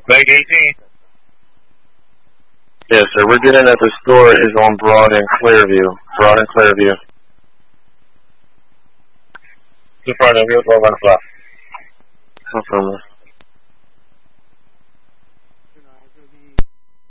Bag 18. Yes, sir. We're getting at the store is on Broad and Clearview. Broad and Clearview. Too far, no, we'll go 1 o'clock. Confirm.